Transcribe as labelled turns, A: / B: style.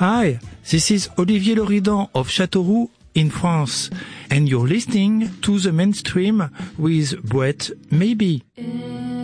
A: Hi, this is Olivier Loridan of Châteauroux in France, and you're listening to The Mainstream with Bouette Maybe.